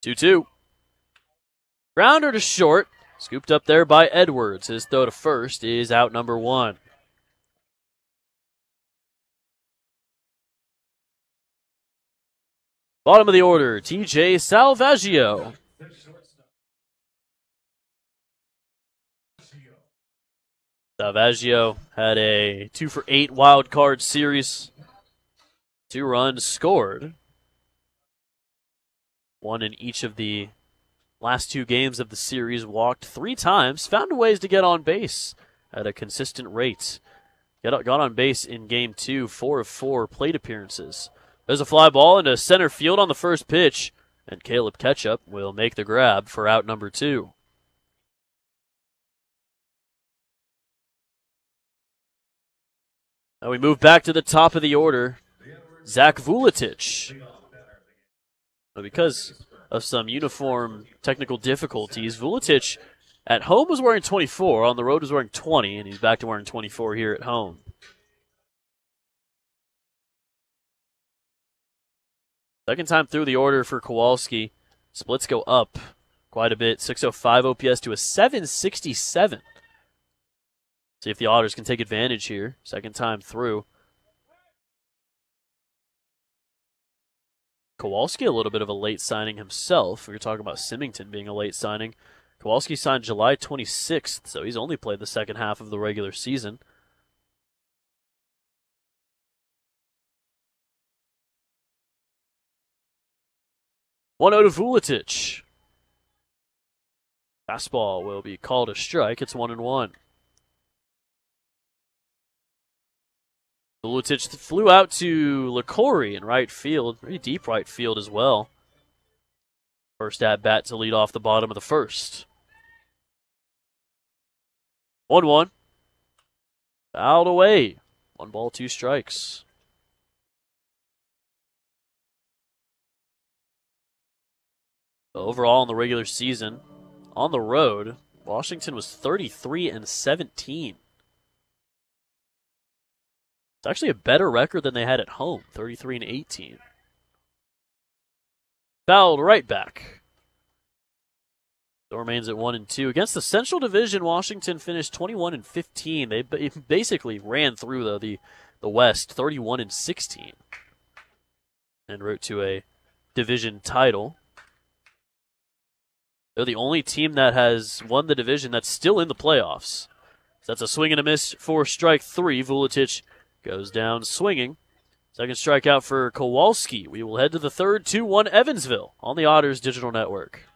2-2. Grounder to short. Scooped up there by Edwards. His throw to first is out number 1. Bottom of the order, TJ Salvaggio. Salvaggio had a 2-for-8 wild card series. 2 runs scored. 1 in each of the last 2 games of the series. Walked 3 times. Found ways to get on base at a consistent rate. Got on base in game 2, 4 of 4 plate appearances. There's a fly ball into center field on the first pitch, and Caleb Ketchup will make the grab for out number 2. Now we move back to the top of the order. Zach Vuletic. Because of some uniform technical difficulties, Vuletic at home was wearing 24, on the road was wearing 20, and he's back to wearing 24 here at home. Second time through the order for Kowalski. Splits go up quite a bit. 605 OPS to a 767. See if the Otters can take advantage here. Second time through. Kowalski, a little bit of a late signing himself. We were talking about Symington being a late signing. Kowalski signed July 26th, so he's only played the second half of the regular season. One out of Vuletic. Fastball will be called a strike. It's 1-1. Vuletic flew out to LaCorey in right field. Pretty deep right field as well. First at bat to lead off the bottom of the first. 1-1. Fouled away. 1 ball, 2 strikes. Overall in the regular season, on the road, Washington was 33-17. It's actually a better record than they had at home, 33-18. Fouled right back. Still remains at 1-2. Against the Central Division, Washington finished 21-15. They basically ran through the West, 31-16, en route to a division title. They're the only team that has won the division that's still in the playoffs. So that's a swing and a miss for strike 3. Vuletic goes down swinging. Second strikeout for Kowalski. We will head to the third, 2-1 Evansville on the Otters Digital Network.